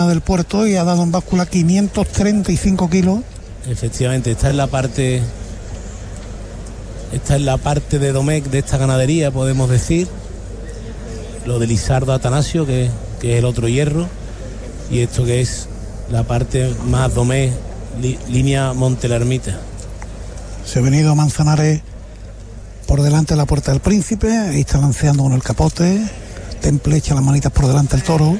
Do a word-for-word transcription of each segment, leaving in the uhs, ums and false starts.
del puerto y ha dado en báscula quinientos treinta y cinco kilos. Efectivamente, esta es la parte esta es la parte de Domecq de esta ganadería, podemos decir. Lo de Lizardo Atanasio, que, que es el otro hierro, y esto que es la parte más Domecq, li, línea Monte la Ermita. Se ha venido Manzanares por delante de la Puerta del Príncipe, ahí está lanceando con el capote, Temple echa las manitas por delante el toro.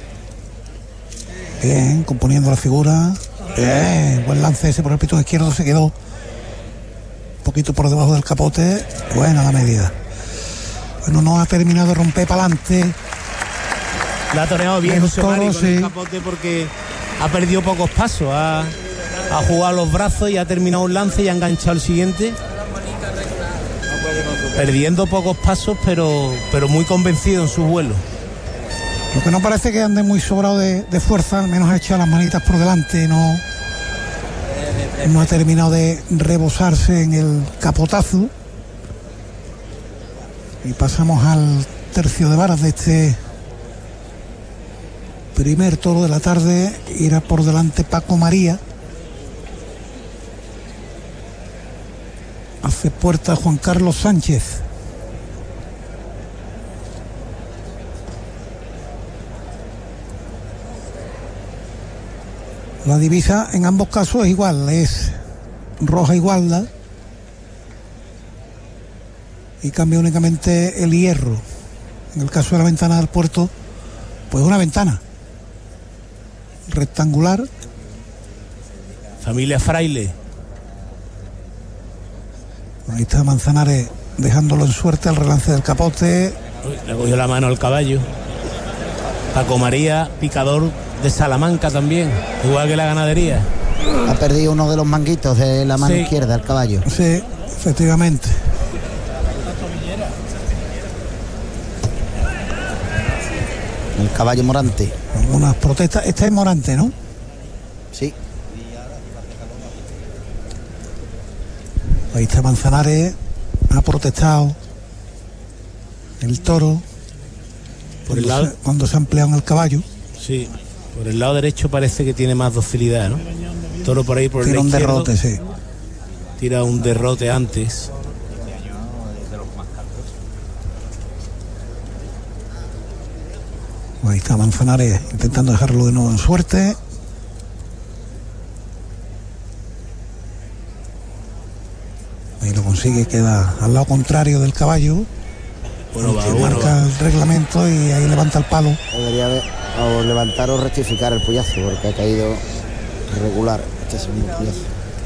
Bien, componiendo la figura. Bien, buen lance ese por el pitón izquierdo, se quedó un poquito por debajo del capote. Buena la medida. Bueno, no ha terminado de romper para adelante. La ha toreado bien José Mari con sí. el capote porque ha perdido pocos pasos. Ha, ha jugado los brazos y ha terminado un lance y ha enganchado el siguiente. Perdiendo pocos pasos, pero, pero muy convencido en su vuelo. Lo que no parece que ande muy sobrado de, de fuerza, al menos ha echado las manitas por delante, no, no ha terminado de rebosarse en el capotazo. Y pasamos al tercio de varas de este primer toro de la tarde. Irá por delante Paco María. Hace puerta Juan Carlos Sánchez. La divisa en ambos casos es igual, es roja igualda y cambia únicamente el hierro. En el caso de la ventana del puerto, pues una ventana rectangular. Familia Fraile. Ahí está Manzanares dejándolo en suerte al relance del capote. Uy, le cogió la mano al caballo. Paco María, picador de Salamanca también, igual que la ganadería. Ha perdido uno de los manguitos de la mano sí. izquierda al caballo. Sí, efectivamente. El caballo Morante. Unas protestas. Esta es Morante, ¿no? Sí. Ahí está Manzanares. Ha protestado el toro por el lado, se, cuando se ha empleado en el caballo. Sí, por el lado derecho parece que tiene más docilidad, ¿no? Toro por ahí por el tira un izquierdo, derrote, sí. Tira un derrote antes. Ahí está Manzanares intentando dejarlo de nuevo en suerte. Ahí lo consigue, queda al lado contrario del caballo. Bueno, va, marca bueno, va. el reglamento y ahí levanta el palo. Debería haber, o levantar o rectificar el puyazo porque ha caído regular este segundo puyazo.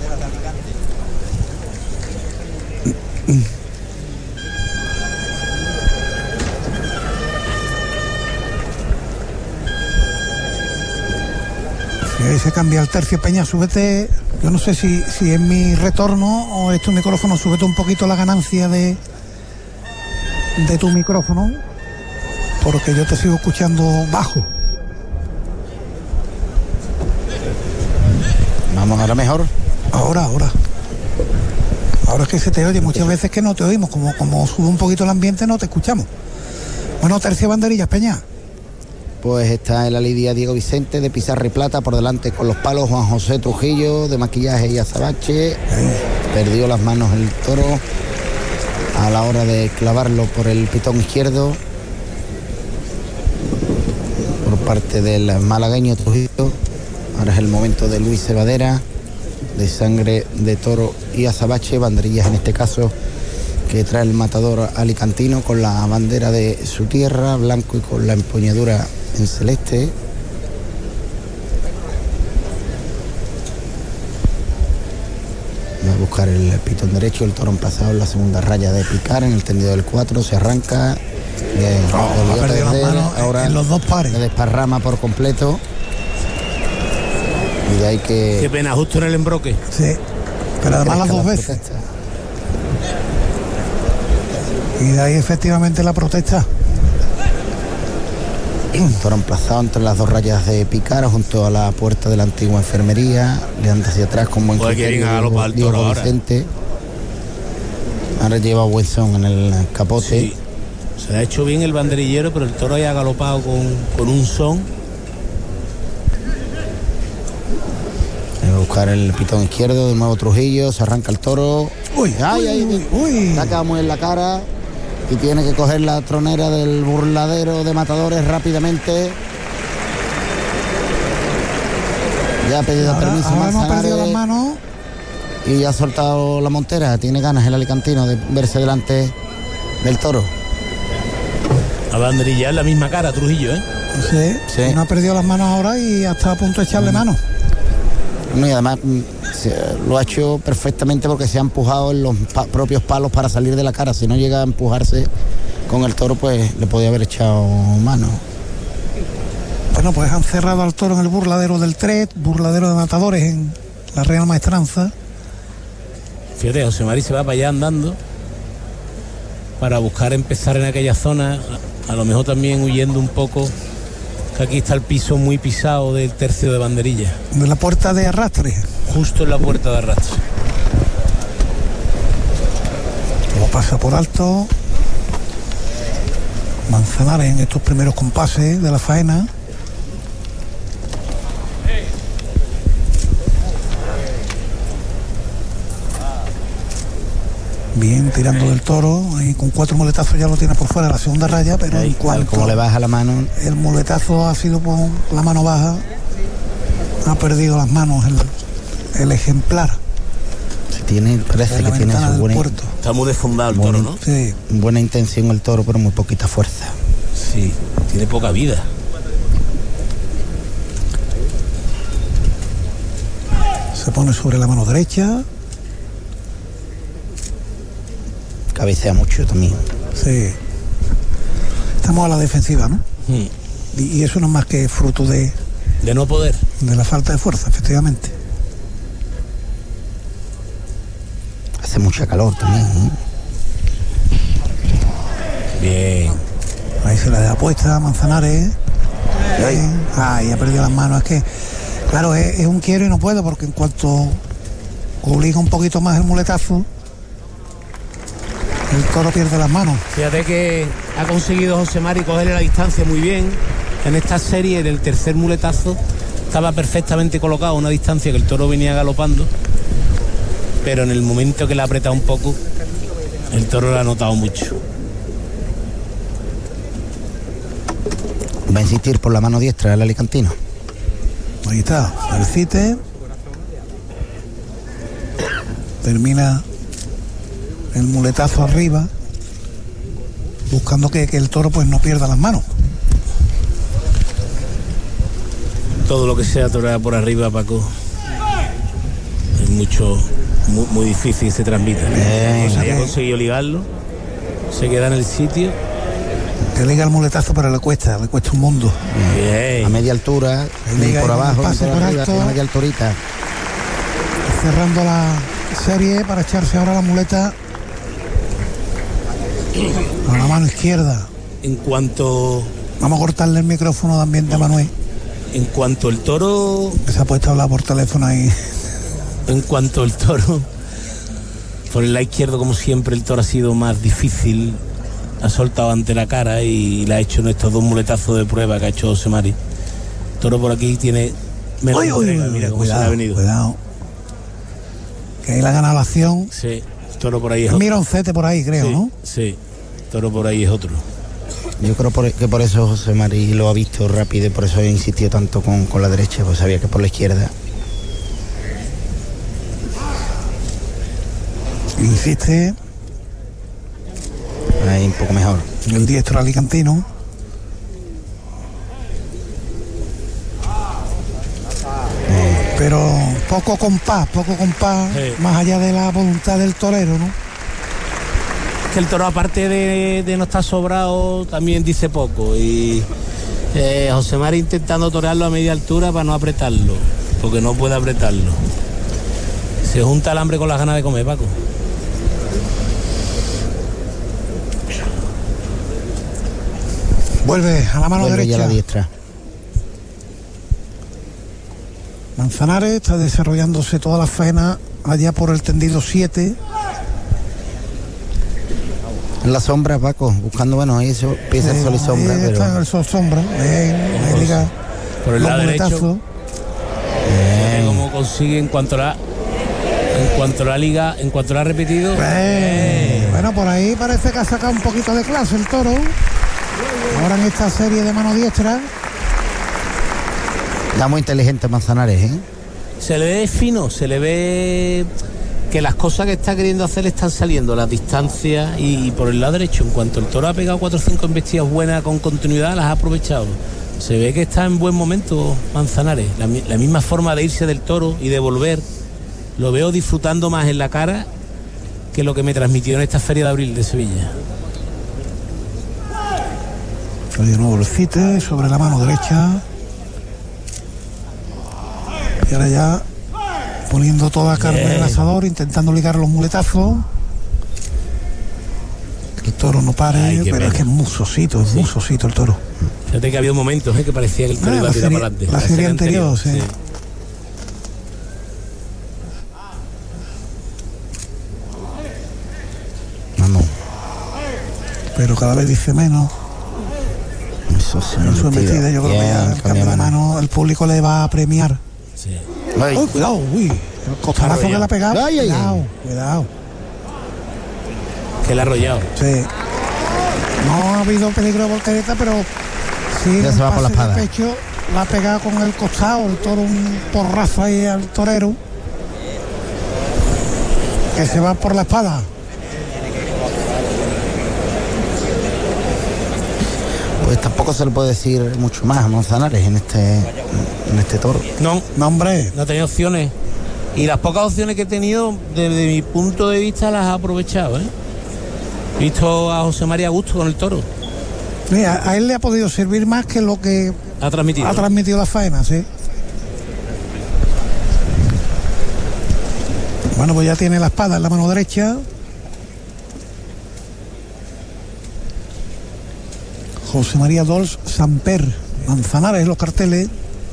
Sí, ahí se cambia el tercio. Peña, súbete. Yo no sé si, si es mi retorno o es tu micrófono. Súbete un poquito la ganancia de de tu micrófono, porque yo te sigo escuchando bajo. Vamos, ahora mejor. Ahora, ahora. Ahora es que se te oye muchas veces que no te oímos, como, como sube un poquito el ambiente no te escuchamos. Bueno, tercio banderillas, Peña. Pues está en la lidia Diego Vicente de Pizarra y Plata, por delante con los palos Juan José Trujillo de Maquillaje y Azabache. Perdió las manos el toro a la hora de clavarlo por el pitón izquierdo por parte del malagueño Trujillo. Ahora es el momento de Luis Cebadera, de Sangre de Toro y Azabache, banderillas en este caso que trae el matador alicantino con la bandera de su tierra, blanco y con la empuñadura en celeste. Va a buscar el pitón derecho, el toro emplazado en la segunda raya de picar en el tendido del cuatro, se arranca, le, oh, ha perdido las manos ahora en los dos pares, se desparrama por completo y de ahí que... Qué pena, justo en el embroque. Sí, pero además las dos veces. Protesta. Y de ahí efectivamente la protesta. Toro emplazado entre las dos rayas de picar junto a la puerta de la antigua enfermería, le anda hacia atrás con buen criterio Diego Vicente. Ahora lleva buen son en el capote. Sí. Se le ha hecho bien el banderillero, pero el toro haya galopado con, con un son buscar el pitón izquierdo, de nuevo Trujillo, se arranca el toro. Uy, ay, uy, ay, uy, uy. Le ha quedado muy en la cara y tiene que coger la tronera del burladero de matadores rápidamente. Ya ha pedido Ahora, permiso ahora no ha Manzanares perdido las manos. y ya ha soltado la montera. Tiene ganas el alicantino de verse delante del toro. A banderilla en la misma cara, Trujillo, ¿eh? Sí, Sí. no ha perdido las manos ahora y hasta a punto de echarle Mm. mano. No, y además mm, se- lo ha hecho perfectamente porque se ha empujado en los pa- propios palos para salir de la cara. Si no llega a empujarse con el toro, pues le podía haber echado mano. Bueno, pues han cerrado al toro en el burladero del Tret, burladero de matadores en la Real Maestranza. Fíjate, José Mari se va para allá andando para buscar empezar en aquella zona, a, a lo mejor también huyendo un poco, que aquí está el piso muy pisado del tercio de banderilla, De la puerta de arrastre. justo en la puerta de arrastre. Lo pasa por alto Manzanares en estos primeros compases de la faena. Bien, tirando del toro, y con cuatro muletazos ya lo tiene por fuera la segunda raya, pero Ahí, en cuanto como le baja la mano, el muletazo ha sido con la mano baja, ha perdido las manos el, el ejemplar se tiene, parece de la que tiene ventana su del buena, puerto. Está muy desfondado el toro, ¿no? Sí, buena intención el toro, pero muy poquita fuerza. Sí, tiene poca vida. se pone sobre la mano derecha. Cabecea mucho también. Sí. Estamos a la defensiva, ¿no? Hmm. Y, y eso no es más que fruto de, De no poder. de la falta de fuerza, efectivamente. Hace mucha calor también, ¿eh? Bien. Ahí se la da puesta a Manzanares. Ay. Bien. Ay, ha perdido las manos. Es que, claro, es, es un quiero y no puedo, porque en cuanto obliga un poquito más el muletazo, el toro pierde las manos. Fíjate que ha conseguido José Mari cogerle la distancia muy bien. En esta serie del tercer muletazo estaba perfectamente colocado a una distancia que el toro venía galopando, pero en el momento que le ha apretado un poco, el toro lo ha notado mucho. Va a insistir por la mano diestra el alicantino. Ahí está, el cite. Termina el muletazo arriba, buscando que, que el toro pues no pierda las manos. Todo lo que sea torear por arriba, Paco, es mucho, muy, muy difícil, se transmite. Bien. Ahí ha conseguido ligarlo, se queda en el sitio. Que liga el muletazo, pero le cuesta, le cuesta un mundo. Bien. A media altura, ni liga por ahí, abajo, ni pase por por arriba, alto. a media alturita. Cerrando la serie para echarse ahora la muleta a la mano izquierda. En cuanto, Vamos a cortarle el micrófono también de Manuel, en cuanto el toro, que se ha puesto a hablar por teléfono ahí. en cuanto el toro, por el lado izquierdo, como siempre, el toro ha sido más difícil. Ha soltado ante la cara y le ha hecho en estos dos muletazos de prueba que ha hecho José Mari. El toro por aquí tiene menos Uy, uy, entrega, uy, mira cómo cuidado, se le ha venido. cuidado. Que ahí le ha ganado la acción. Sí, el toro por ahí es otro. Mira un cete por ahí, creo, Sí, ¿no? sí, el toro por ahí es otro. Yo creo por- que por eso José Mari lo ha visto rápido y por eso ha insistido tanto con, con la derecha, pues sabía que por la izquierda. Insiste Ahí un poco mejor. el diestro alicantino. Pero poco compás, poco compás, Sí. más allá de la voluntad del torero, ¿no? Que el toro, aparte de, de no estar sobrado, también dice poco. Y eh, José Mari intentando torearlo a media altura para no apretarlo, porque no puede apretarlo. Se junta el hambre con las ganas de comer, Paco. Vuelve a la mano Vuelve ya derecha. la diestra. Manzanares está desarrollándose toda la faena allá por el tendido siete. En la sombra, Paco, buscando, bueno, ahí eso empieza el sol y sombra, Ahí pero está el sol sombra. Bien, ahí liga Por el los lado derecho. muletazos. bien, Fíjate cómo consigue en cuanto la en cuanto la liga, en cuanto la ha repetido. Eh, bueno, por ahí parece que ha sacado un poquito de clase el toro. Ahora en esta serie de mano diestra. Ya muy inteligente Manzanares, ¿eh? Se le ve fino, se le ve que las cosas que está queriendo hacer le están saliendo, las distancias y, y por el lado derecho, en cuanto el toro ha pegado cuatro o cinco embestidas buenas con continuidad, las ha aprovechado. Se ve que está en buen momento Manzanares, la, la misma forma de irse del toro y de volver, lo veo disfrutando más en la cara que lo que me transmitió en esta feria de abril de Sevilla. De nuevo el cite sobre la mano derecha. Y ahora ya poniendo toda carne en el asador, intentando ligar los muletazos. Que el toro no pare. Ay, pero pena. Es que es muy sosito, es sí. muy sosito el toro. Fíjate que había momentos ¿eh? que parecía que el toro ah, iba a tirar para adelante. La, la serie, serie anterior, anterior sí. sí. Vamos. Pero cada vez dice menos. Eso sí, en su embestida, yo creo que ya el cambio de mano el público le va a premiar. Sí. Uy, cuidado, uy. El costalazo que le ha pegado. Ay, ay, cuidado, ay. cuidado. Que le ha arrollado. Sí. No ha habido peligro de voltereta, pero sí, ya un se va pase por la espada. De pecho, la ha pegado con el costado, el toro un porrazo ahí al torero. Que se va por la espada. Pues tampoco se le puede decir mucho más a Manzanares en este en este toro. No, no hombre. No ha tenido opciones. Y las pocas opciones que he tenido, desde mi punto de vista, las ha aprovechado, ¿eh? He visto a José María a gusto con el toro. Mira, a él le ha podido servir más que lo que ha transmitido, ha transmitido la faena, sí. Bueno, pues ya tiene la espada en la mano derecha. José María Dols Samper, Manzanares en los carteles.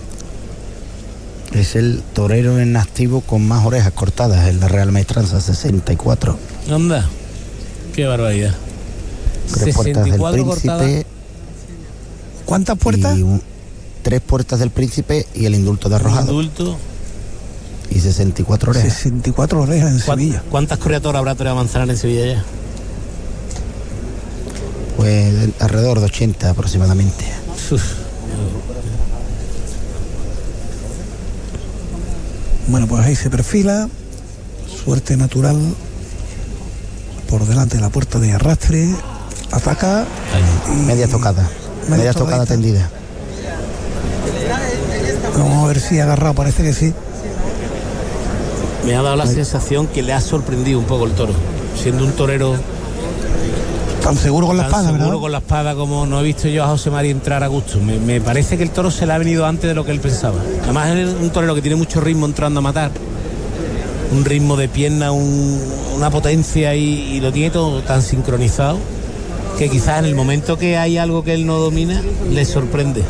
Es el torero en activo con más orejas cortadas en la Real Maestranza, sesenta y cuatro. Anda, qué barbaridad. Tres puertas del Príncipe. Cortadas. ¿Cuántas puertas? Y un, tres puertas del Príncipe y el indulto de Arrojado. Indulto. Y sesenta y cuatro orejas. sesenta y cuatro orejas en Sevilla. ¿Cuántas correatoras habrá toreado Manzanares en Sevilla ya? Pues alrededor de ochenta aproximadamente. Uf. Bueno, pues ahí se perfila. Suerte natural. Por delante de la puerta de arrastre. Ataca. Media tocada. Media, media tocada tendida. Vamos a ver si ha agarrado, parece que sí. Me ha dado la sensación que le ha sorprendido un poco el toro. Siendo un torero tan seguro con la espada, seguro ¿verdad? con la espada como no he visto yo a José María entrar a gusto. Me, me parece que el toro se le ha venido antes de lo que él pensaba. Además es un torero que tiene mucho ritmo entrando a matar. Un ritmo de pierna, un, una potencia y, y lo tiene todo tan sincronizado que quizás en el momento que hay algo que él no domina, le sorprende.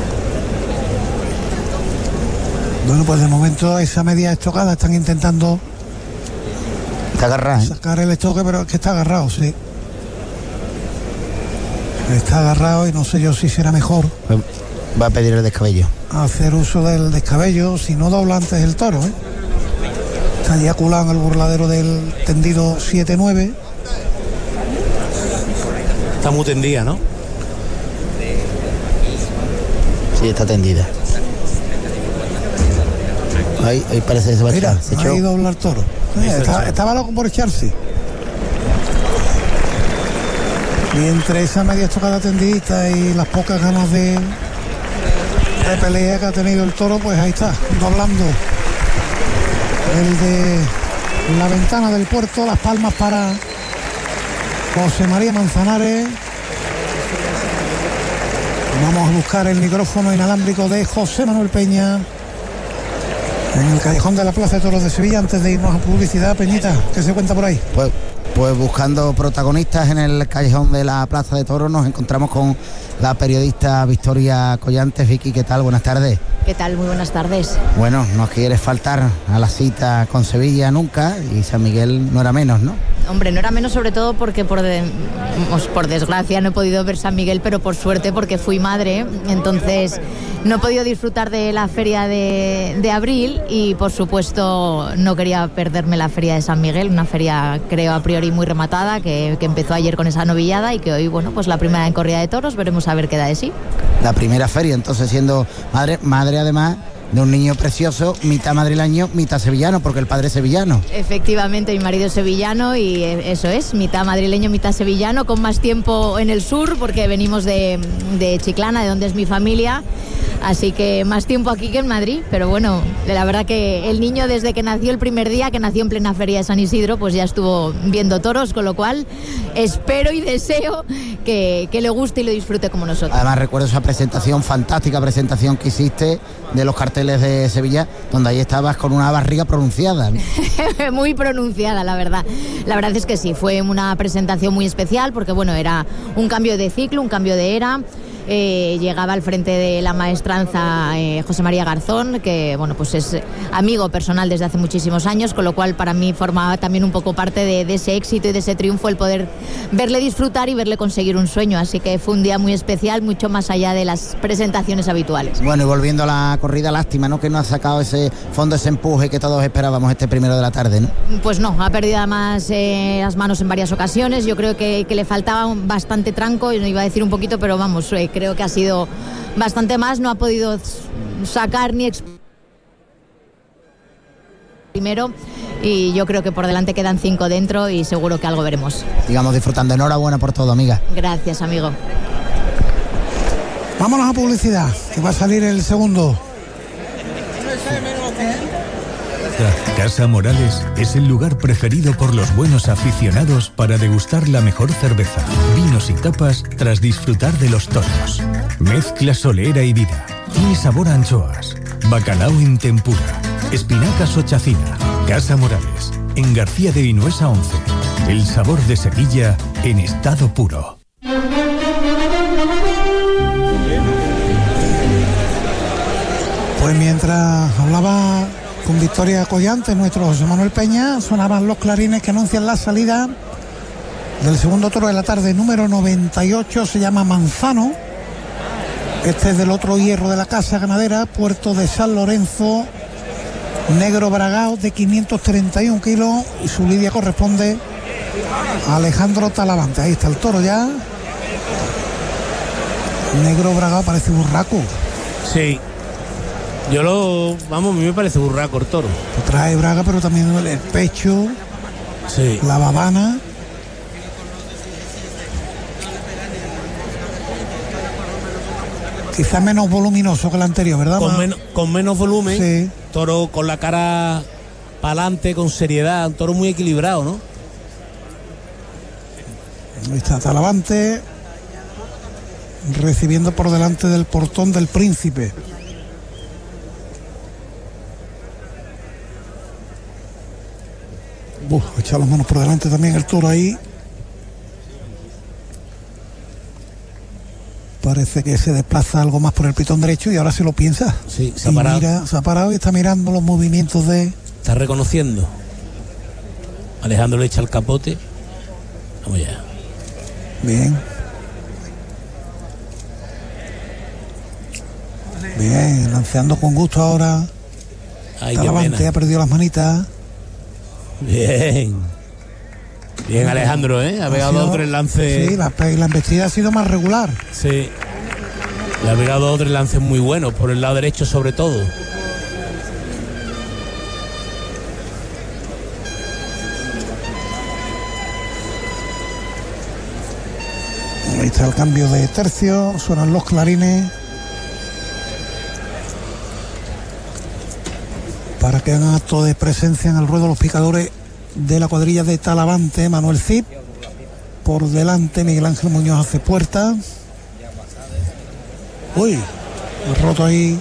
Bueno, pues de momento esa media estocada están intentando está agarrado, ¿eh? sacar el estoque, pero es que está agarrado, sí. Está agarrado y no sé yo si será mejor. Va a pedir el descabello. Hacer uso del descabello, si no dobla antes el toro, ¿eh? Está ya culado en el burladero del tendido siete nueve. Está muy tendida, ¿no? Sí, está tendida. Ahí, ahí parece que se va a Mira, echar. Se ha ido a doblar el toro. Eh, está, estaba loco por echarse. Y entre esa media estocada tendidita y las pocas ganas de, de pelea que ha tenido el toro, pues ahí está, doblando el de la ventana del puerto. Las palmas para José María Manzanares. Vamos a buscar el micrófono inalámbrico de José Manuel Peña en el callejón de la Plaza de Toros de Sevilla, antes de irnos a publicidad. Peñita, ¿qué se cuenta por ahí? Pues Pues buscando protagonistas en el callejón de la Plaza de Toros nos encontramos con la periodista Victoria Collantes. Vicky, ¿qué tal? Buenas tardes. ¿Qué tal? Muy buenas tardes. Bueno, no quieres faltar a la cita con Sevilla nunca, y San Miguel no era menos, ¿no? Hombre, no era menos, sobre todo porque por, de, por desgracia no he podido ver San Miguel, pero por suerte porque fui madre, entonces no he podido disfrutar de la feria de, de abril y por supuesto no quería perderme la feria de San Miguel, una feria creo a priori muy rematada que, que empezó ayer con esa novillada y que hoy, bueno, pues la primera en corrida de toros, veremos a ver qué da de sí. La primera feria, entonces siendo madre, madre además de un niño precioso, mitad madrileño, mitad sevillano, porque el padre es sevillano. Efectivamente, mi marido es sevillano y eso es, mitad madrileño, mitad sevillano, con más tiempo en el sur, porque venimos de, de Chiclana, de donde es mi familia, así que más tiempo aquí que en Madrid, pero bueno, la verdad que el niño desde que nació el primer día, que nació en plena feria de San Isidro, pues ya estuvo viendo toros, con lo cual espero y deseo que, que le guste y lo disfrute como nosotros. Además recuerdo esa presentación, fantástica presentación que hiciste de los carteles de Sevilla, donde ahí estabas con una barriga pronunciada. Muy pronunciada, la verdad. La verdad es que sí, fue una presentación muy especial porque, bueno, era un cambio de ciclo, un cambio de era. Eh, llegaba al frente de la maestranza eh, José María Garzón, que bueno, pues es amigo personal desde hace muchísimos años, con lo cual para mí formaba también un poco parte de, de ese éxito y de ese triunfo el poder verle disfrutar y verle conseguir un sueño, así que fue un día muy especial, mucho más allá de las presentaciones habituales. Bueno, y volviendo a la corrida, lástima, ¿no?, que no ha sacado ese fondo, ese empuje que todos esperábamos este primero de la tarde, ¿no? Pues no, ha perdido además eh, las manos en varias ocasiones, yo creo que, que le faltaba un, bastante tranco, y no iba a decir un poquito, pero vamos, eh, creo que ha sido bastante más, no ha podido sacar ni exp- primero, y yo creo que por delante quedan cinco dentro y seguro que algo veremos. Sigamos disfrutando, enhorabuena por todo, amiga. Gracias, amigo. Vámonos a publicidad, que va a salir el segundo. Casa Morales es el lugar preferido por los buenos aficionados para degustar la mejor cerveza, vinos y tapas tras disfrutar de los toros. Mezcla solera y vida. Tiene sabor a anchoas, bacalao en tempura, espinacas o chacina. Casa Morales, en García de Vinuesa once. El sabor de Sevilla en estado puro. Pues mientras hablaba con Victoria Collante, nuestro José Manuel Peña, sonaban los clarines que anuncian la salida del segundo toro de la tarde, número noventa y ocho, se llama Manzano. Este es del otro hierro de la casa ganadera, Puerto de San Lorenzo, negro bragao de quinientos treinta y un kilos, y su lidia corresponde a Alejandro Talavante. Ahí está el toro ya. Negro bragao, parece burraco. Sí. Yo lo, vamos, a mí me parece burraco el toro. Trae braga, pero también el pecho, sí, la babana. Quizá menos voluminoso que el anterior, ¿verdad? Con, men- con menos volumen, sí. Toro con la cara para adelante, con seriedad, un toro muy equilibrado, ¿no? Ahí está Talavante, recibiendo por delante del portón del Príncipe. Uf, echa las manos por delante también el toro ahí. Parece que se desplaza algo más por el pitón derecho y ahora se lo piensa. Sí, se ha y parado. Mira, se ha parado y está mirando los movimientos de... Está reconociendo. Alejandro le echa el capote. Vamos ya. Bien. Bien, lanceando con gusto ahora. Ay, qué Talavante pena. ha perdido las manitas. Bien. Bien, Alejandro, ¿eh? Ha pegado dos o tres lances. Sí, la, la embestida ha sido más regular. Sí. Le ha pegado dos o tres lances muy buenos, por el lado derecho sobre todo. Ahí está el cambio de tercio, suenan los clarines. Para que hagan acto de presencia en el ruedo los picadores de la cuadrilla de Talavante, Manuel Cid. Por delante Miguel Ángel Muñoz hace puerta. Uy, ha roto ahí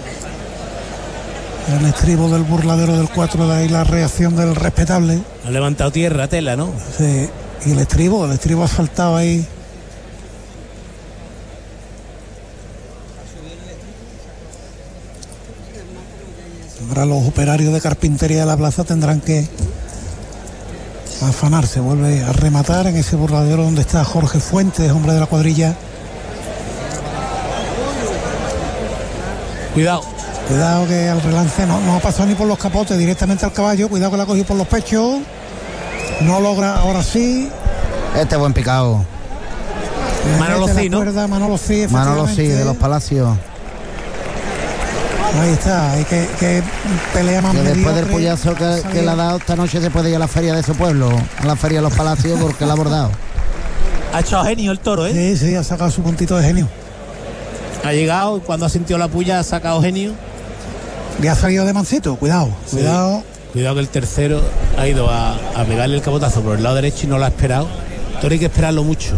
el estribo del burladero del cuatro, de ahí la reacción del respetable. Ha levantado tierra, tela, ¿no? Sí, y el estribo, el estribo ha saltado ahí. Ahora los operarios de carpintería de la plaza tendrán que a afanarse, vuelve a rematar en ese burladero donde está Jorge Fuentes, hombre de la cuadrilla. Cuidado. Cuidado que al relance no, no ha pasado ni por los capotes, directamente al caballo. Cuidado que la ha cogido por los pechos. No logra, ahora sí. Este buen picado. Manolo sí, ¿no? Cuerda, Manolo sí, Manolo sí, de los Palacios. Ahí está, hay que, que pelea más que después del mediocre. pollazo que, que le ha dado esta noche se puede ir a la feria de su pueblo, a la feria de los Palacios, porque la ha bordado. Ha echado genio el toro, ¿eh? Sí, sí, ha sacado su puntito de genio. Ha llegado y cuando ha sentido la puya ha sacado genio. Le ha salido de mancito, cuidado, Sí. cuidado. Cuidado que el tercero ha ido a, a pegarle el capotazo por el lado derecho y no lo ha esperado. Toro hay que esperarlo mucho.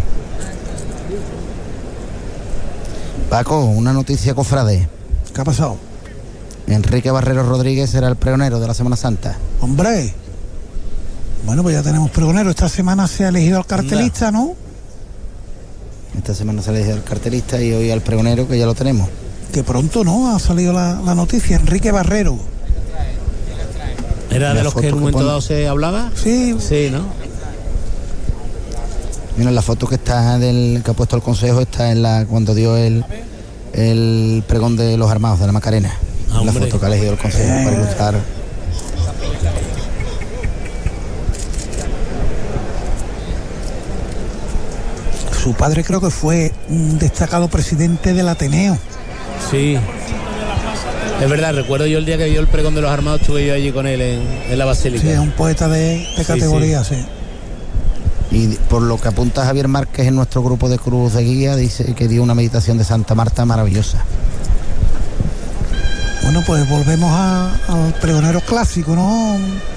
Paco, una noticia cofrade. ¿Qué ha pasado? Enrique Barrero Rodríguez será el pregonero de la Semana Santa. Hombre. Bueno, pues ya tenemos pregonero. Esta semana se ha elegido al cartelista, ¿no? Esta semana se ha elegido el cartelista y hoy al pregonero, que ya lo tenemos. Que pronto, ¿no? Ha salido la, la noticia. Enrique Barrero. ¿Era La de los que en foto un que momento pone- dado se hablaba? Sí. Sí, ¿no? Mira, la foto que está del que ha puesto el consejo está en la cuando dio el, el pregón de los armados de la Macarena. Ah, la hombre. foto que ha elegido el consejo Eh. para ilustrar. Su padre creo que fue un destacado presidente del Ateneo. Sí. Es verdad, recuerdo yo el día que vio el pregón de los armados, estuve yo allí con él en, en la Basílica. Sí, es un poeta de, de categoría, sí. Y por lo que apunta Javier Márquez en nuestro grupo de Cruz de Guía, dice que dio una meditación de Santa Marta maravillosa. Bueno, pues volvemos a- al pregonero clásico, ¿no?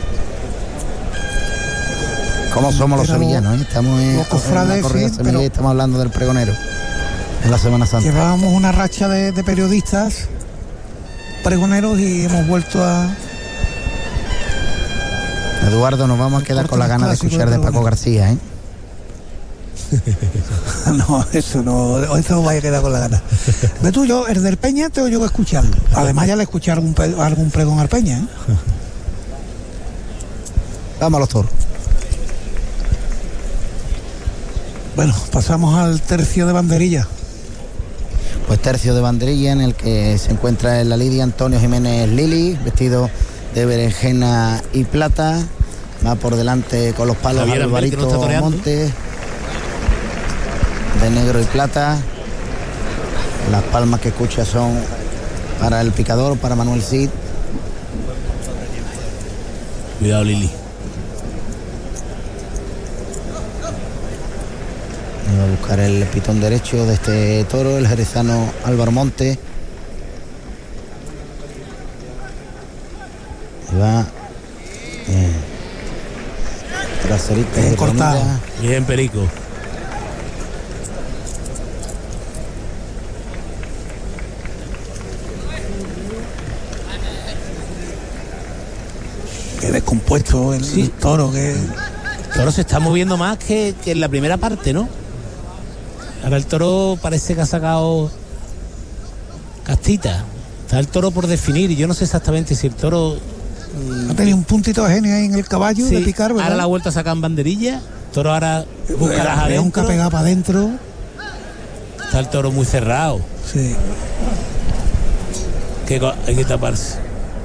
¿Cómo somos los Pero sevillanos? ¿eh? Estamos en, los cofrades, en la corrida sí, sevillana pero- y estamos hablando del pregonero en la Semana Santa. Llevábamos una racha de, de periodistas pregoneros y hemos vuelto a... Eduardo, nos vamos a quedar con la gana de Clásico escuchar de de Paco pregonero. García, ¿eh? No, eso no, eso no vaya a quedar con la gana. Ve tú, yo, el del Peña tengo yo que escucharlo. Además ya le escuché algún, pe- algún pregón al Peña, ¿eh? Vamos a los toros. Bueno, pasamos al tercio de banderilla. Pues tercio de banderilla en el que se encuentra en la lidia Antonio Jiménez Lili, vestido de berenjena y plata. Va por delante con los palos Javier Ambel, que no está Alvarito toreando. Montes, de negro y plata. Las palmas que escucha son para el picador, para Manuel Cid. Cuidado, Lili. Va a buscar el pitón derecho de este toro, el jerezano Álvaro Monte. Y va bien. Traserita Bien de cortado. Ramírez. Bien, Perico. Qué descompuesto el, Sí. el toro, que... El toro se está moviendo más que, que en la primera parte, ¿no? Ahora el toro parece que ha sacado castita. Está el toro por definir y yo no sé exactamente si el toro... Ha tenido un puntito de genio ahí en el caballo Sí, de picar, ¿verdad? ahora la vuelta a sacar en banderilla. El toro ahora busca las El león que ha adentro. pegado para adentro. Está el toro muy cerrado. Sí. Que co- hay que taparse.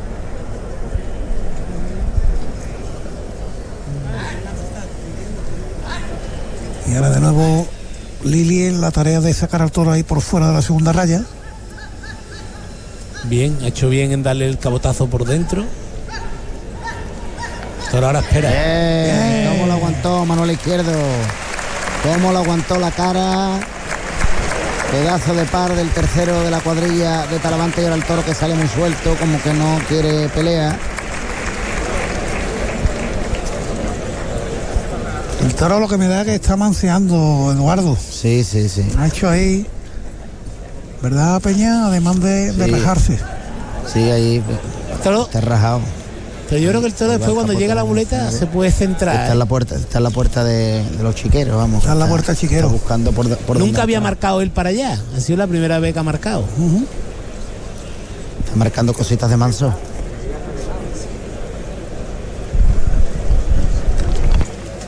Y ahora de nuevo Lili en la tarea de sacar al toro ahí por fuera de la segunda raya. Bien, ha hecho bien en darle el cabotazo por dentro. El toro ahora espera. Bien, cómo lo aguantó Manuel Izquierdo, cómo lo aguantó la cara. Pedazo de par del tercero de la cuadrilla de Talavante y ahora el toro que sale muy suelto, como que no quiere pelea. El toro lo que me da es que está manseando, Eduardo. Sí, sí, sí. Ha hecho ahí, ¿verdad, Peña? Además de, de Sí. rajarse. Sí, ahí El toro- está rajado. pero yo creo que el toro después cuando llega la muleta se puede centrar. Está en la puerta, está en la puerta de, de los chiqueros, vamos. Está en la puerta chiquero. Está buscando por, por dónde Nunca había entrar. marcado él para allá. Ha sido la primera vez que ha marcado. Ujú. Está marcando cositas de manso.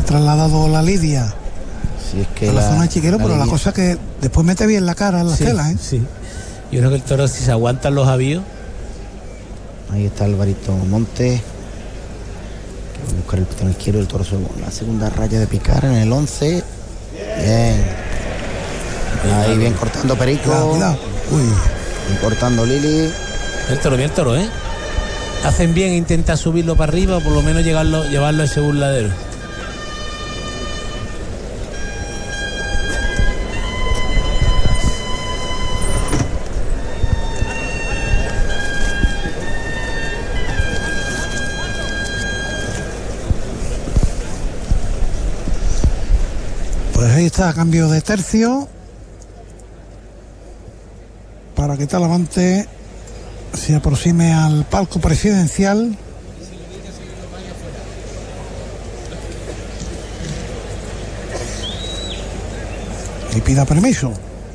trasladado la lidia si es que a la, la zona de Chiquero, la pero lidia. la cosa es que después mete bien la cara en la Sí, tela, ¿eh? sí. Yo creo que el toro, si se aguantan los avíos. Ahí está Alvarito Montes. Que va a buscar el pitón izquierdo del toro sobre la segunda raya de picar en el once. Bien. Ahí bien cortando Perico. Cuidado, cuidado. Uy, Bien cortando Lili. El toro, bien el toro, ¿eh? Hacen bien intentar subirlo para arriba o por lo menos llegarlo, llevarlo a ese burladero. pues ahí está, cambio de tercio para que Talavante se aproxime al palco presidencial. Y pida permiso.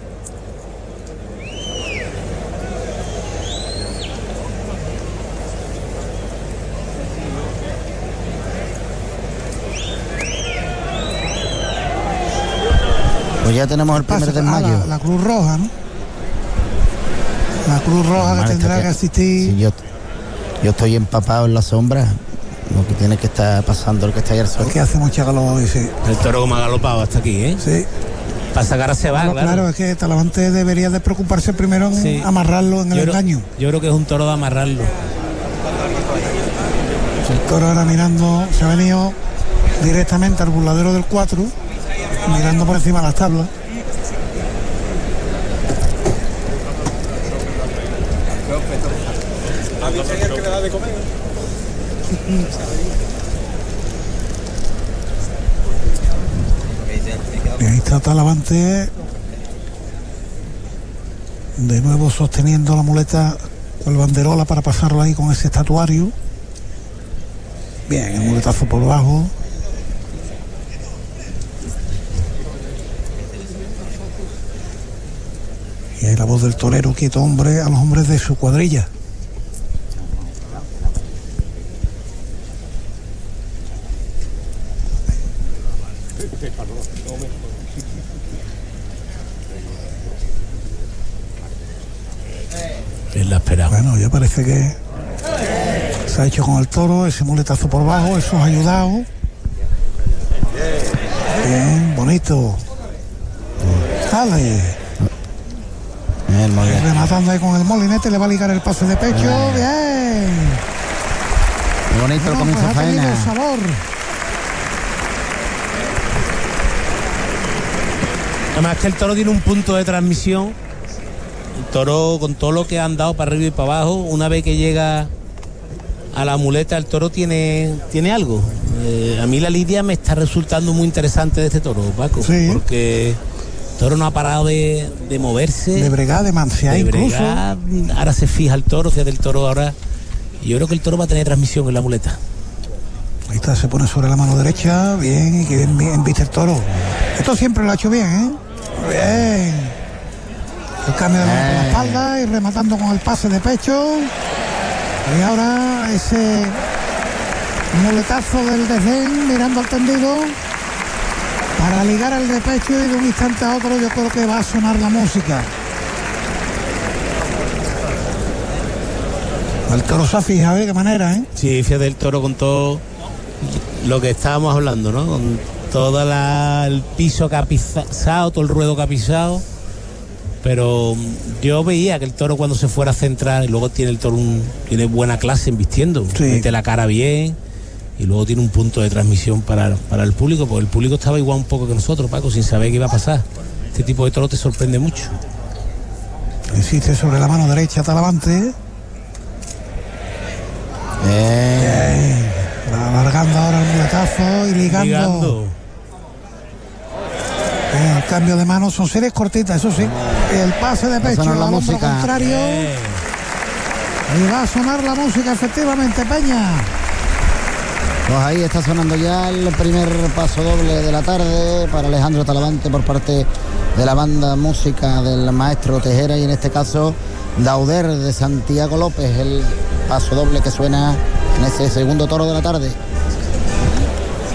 Pues ya tenemos el primer Pasa- desmayo. ah, la, la Cruz Roja, ¿no? La Cruz Roja Normal, que está tendrá que- que asistir. Si yo, yo estoy empapado en la sombra, lo que tiene que estar pasando, el que está ahí al sol. Que hace mucha calor hoy, sí. El toro como ha galopado hasta aquí, ¿eh? Sí. Para sacar a se va, Claro, claro. claro, es que Talavante debería de preocuparse primero en Sí. amarrarlo en el Yo creo, engaño. yo creo que es un toro de amarrarlo. El toro ahora mirando, se ha venido directamente al burladero del cuatro, mirando por encima de las tablas. Y ahí está Talavante de nuevo sosteniendo la muleta con el banderola para pasarlo ahí con ese estatuario. Bien, el muletazo por bajo. Y ahí la voz del torero, quieto hombre, a los hombres de su cuadrilla. Él la esperaba. Bueno, ya parece que se ha hecho con el toro, ese muletazo por bajo, eso ha ayudado. Bien, bonito. Dale. El molinete. Rematando ahí con el molinete, le va a ligar el pase de pecho. Bien. Muy bonito el Bueno, comienzo pues de ha tenido faena. sabor. Además que el toro tiene un punto de transmisión. El toro, con todo lo que han dado para arriba y para abajo, una vez que llega a la muleta, el toro tiene, tiene algo. Eh, a mí la lidia me está resultando muy interesante de este toro, Paco. Sí. Porque el toro no ha parado de, de moverse. De bregar, de mansear de incluso. bregar. Ahora se fija el toro, fíjate el toro ahora. Y yo creo que el toro va a tener transmisión en la muleta. Ahí está, se pone sobre la mano derecha. Bien, y que bien, bien viste el toro. Esto siempre lo ha hecho bien, ¿eh? Bien. El cambio de mano por la espalda y rematando con el pase de pecho. Y ahora ese muletazo del desdén mirando al tendido para ligar el de pecho, y de un instante a otro yo creo que va a sonar la música. El toro se ha fijado de qué manera, ¿eh? Sí, fíjate el toro con todo lo que estábamos hablando, ¿no? Con todo la, el piso que ha pisado, todo el ruedo que ha pisado. Pero yo veía que el toro cuando se fuera a centrar, y luego tiene el toro un, tiene buena clase en vistiendo, Sí. mete la cara bien, y luego tiene un punto de transmisión para, para el público, porque el público estaba igual un poco que nosotros, Paco, sin saber qué iba a pasar. Este tipo de toro te sorprende mucho. Insiste sobre la mano derecha Talavante. Bien. Va alargando ahora el muletazo y ligando. Ligando. Bien, el cambio de mano, son series cortitas, eso sí. El pase de pecho sonar la al hombro música. contrario. Eh, Y va a sonar la música, efectivamente, Peña. Pues ahí está sonando ya el primer paso doble de la tarde para Alejandro Talavante por parte de la banda música del maestro Tejera, y en este caso Dauder de Santiago López, el paso doble que suena en ese segundo toro de la tarde.